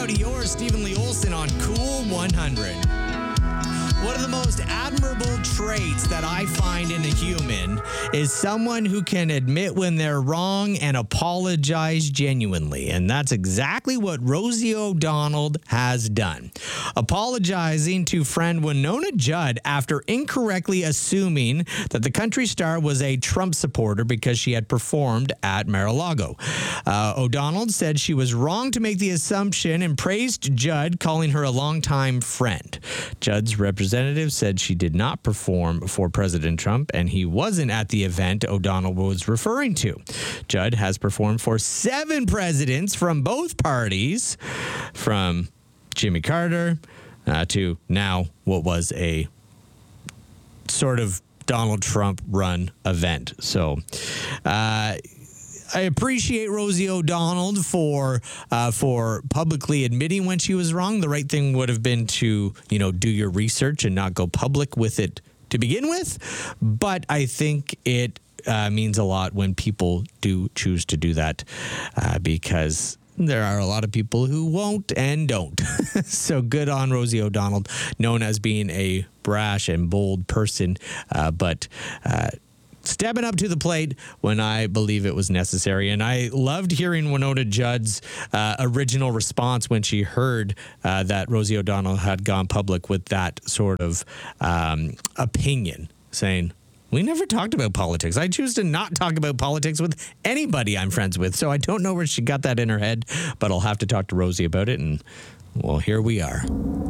to yours, Stephen Lee Olson, on Cool 100. One of the most admirable traits that I find in a human is someone who can admit when they're wrong and apologize genuinely. And that's exactly what Rosie O'Donnell has done. Apologizing to friend Winona Judd after incorrectly assuming that the country star was a Trump supporter because she had performed at Mar-a-Lago. O'Donnell said she was wrong to make the assumption and praised Judd, calling her a longtime friend. Judd's representative said she did not perform for President Trump and he wasn't at the event O'Donnell was referring to. Judd has performed for 7 presidents from both parties, from Jimmy Carter to now what was a sort of Donald Trump run event. So, I appreciate Rosie O'Donnell for publicly admitting when she was wrong. The right thing would have been to, do your research and not go public with it to begin with. But I think it means a lot when people do choose to do that because there are a lot of people who won't and don't. So good on Rosie O'Donnell, known as being a brash and bold person, but stepping up to the plate when I believe it was necessary. And I loved hearing Winona Judd's original response when she heard that Rosie O'Donnell had gone public with that sort of opinion, saying, we never talked about politics. I choose to not talk about politics with anybody I'm friends with. So I don't know where she got that in her head, but I'll have to talk to Rosie about it. And, well, here we are.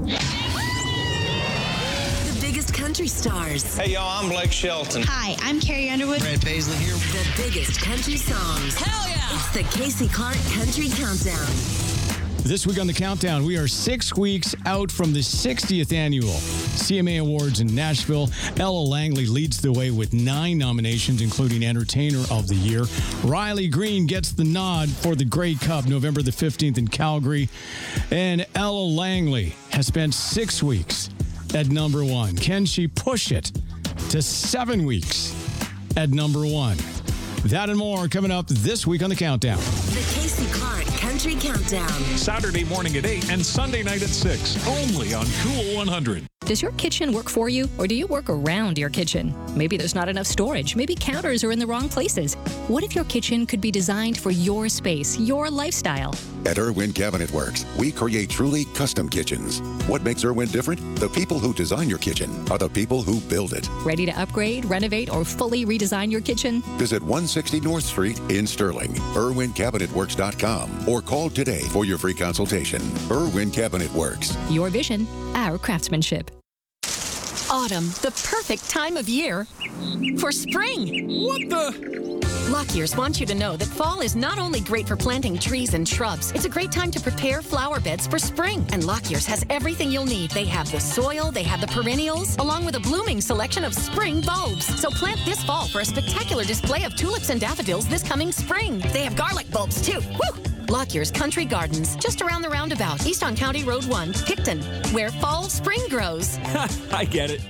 Country stars. Hey, y'all, I'm Blake Shelton. Hi, I'm Carrie Underwood. Brad Paisley here. The biggest country songs. Hell yeah! It's the Casey Clark Country Countdown. This week on the Countdown, we are 6 weeks out from the 60th annual CMA Awards in Nashville. Ella Langley leads the way with 9 nominations, including Entertainer of the Year. Riley Green gets the nod for the Grey Cup, November the 15th in Calgary. And Ella Langley has spent 6 weeks at number 1. Can she push it to 7 weeks at number 1? That and more coming up this week on the Countdown. The Casey Clark Country Countdown. Saturday morning at 8 and Sunday night at 6. Only on Cool 100. Does your kitchen work for you, or do you work around your kitchen? Maybe there's not enough storage. Maybe counters are in the wrong places. What if your kitchen could be designed for your space, your lifestyle? At Irwin Cabinet Works, we create truly custom kitchens. What makes Irwin different? The people who design your kitchen are the people who build it. Ready to upgrade, renovate, or fully redesign your kitchen? Visit 160 North Street in Sterling, IrwinCabinetWorks.com, or call today for your free consultation. Irwin Cabinet Works. Your vision, our craftsmanship. Autumn, the perfect time of year for spring. What the? Lockyear's wants you to know that fall is not only great for planting trees and shrubs, it's a great time to prepare flower beds for spring. And Lockyear's has everything you'll need. They have the soil, they have the perennials, along with a blooming selection of spring bulbs. So plant this fall for a spectacular display of tulips and daffodils this coming spring. They have garlic bulbs too. Woo! Lockyear's Country Gardens, just around the roundabout, east on County Road 1, Picton, where fall spring grows. I get it.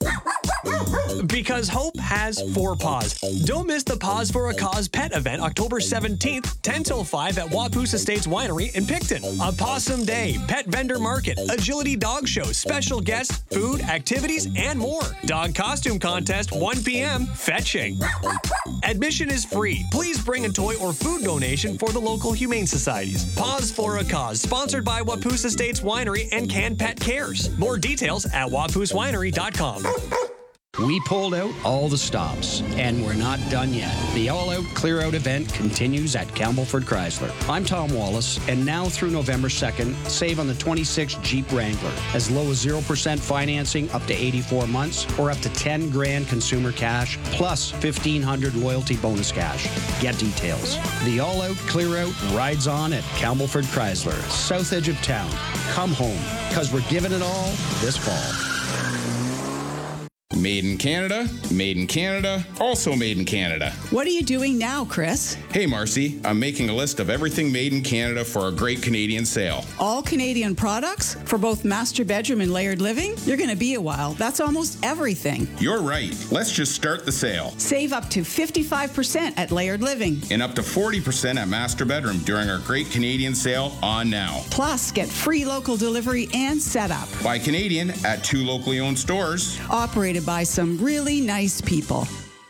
Because hope has 4 paws. Don't miss the Paws for a Cause pet event October 17th, 10 till 5 at Wapoos Estates Winery in Picton. A Possum Day, pet vendor market, agility dog show, special guests, food, activities, and more. Dog costume contest, 1 p.m. Fetching. Admission is free. Please bring a toy or food donation for the local humane societies. Paws for a Cause, sponsored by Wapoos Estates Winery and Can Pet Cares. More details at wapooswinery.com. We pulled out all the stops, and we're not done yet. The all-out clear-out event continues at Campbellford Chrysler. I'm Tom Wallace, and now through November 2nd, save on the 26 Jeep Wrangler. As low as 0% financing up to 84 months, or up to 10 grand consumer cash, plus 1,500 loyalty bonus cash. Get details. The all-out clear-out rides on at Campbellford Chrysler, south edge of town. Come home, because we're giving it all this fall. Made in Canada, also made in Canada. What are you doing now, Chris? Hey, Marcy, I'm making a list of everything made in Canada for a great Canadian sale. All Canadian products for both master bedroom and layered living? You're going to be a while. That's almost everything. You're right. Let's just start the sale. Save up to 55% at Layered Living. And up to 40% at master bedroom during our great Canadian sale on now. Plus, get free local delivery and setup. Buy Canadian at 2 locally owned stores. Operated by some really nice people.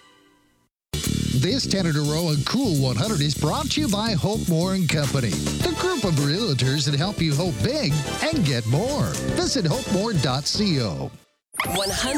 This 10 in a row on Cool 100 is brought to you by Hope Moore & Company, the group of realtors that help you hope big and get more. Visit hopemore.co. 100